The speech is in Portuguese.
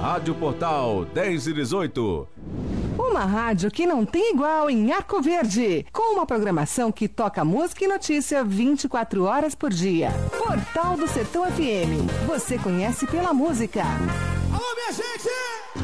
Rádio Portal 10 e 18. Uma rádio que não tem igual em Arco Verde, com uma programação que toca música e notícia 24 horas por dia. Portal do Sertão FM. Você conhece pela música. Alô, minha gente!